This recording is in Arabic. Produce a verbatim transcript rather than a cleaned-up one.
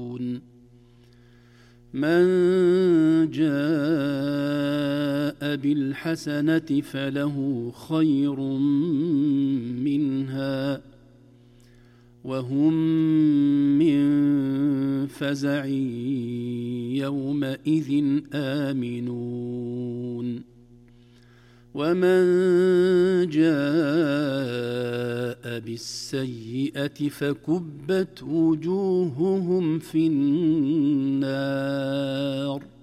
من جاء بالحسنة فله خير منها وهم من فزع يومئذ آمنون ومن جاء بالسيئة فكبت وجوههم في النار